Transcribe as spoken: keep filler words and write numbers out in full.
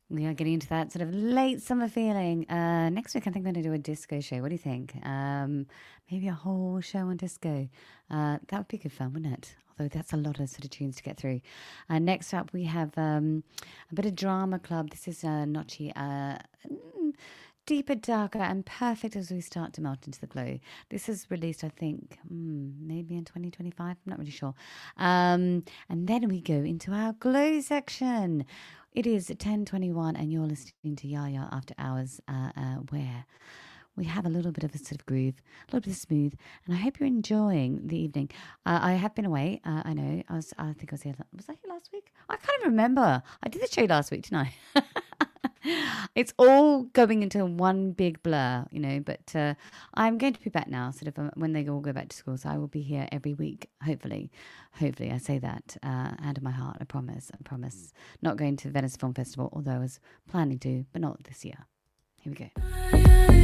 We are getting into that sort of late summer feeling. Uh, next week, I think I'm going to do a disco show. What do you think? Um, maybe a whole show on disco. Uh, that would be good fun, wouldn't it? Although that's a lot of sort of tunes to get through. Uh, next up, we have um, a bit of drama club. This is uh, Notchi. Uh, mm, deeper, darker, and perfect as we start to melt into the glow. This is released, I think, mm, maybe in twenty twenty-five. I'm not really sure. Um, and then we go into our glow section. It is ten twenty-one, and you're listening to Yaya After Hours, uh, uh, where we have a little bit of a sort of groove, a little bit of smooth, and I hope you're enjoying the evening. Uh, I have been away. Uh, I know. I was. I think I was here. Was I here last week? I can't even remember. I did the show last week, didn't I? It's all going into one big blur, you know. But uh, I'm going to be back now, sort of uh, when they all go back to school. So I will be here every week, hopefully. Hopefully, I say that uh, out of my heart. I promise. I promise. Not going to Venice Film Festival, although I was planning to, but not this year. Here we go.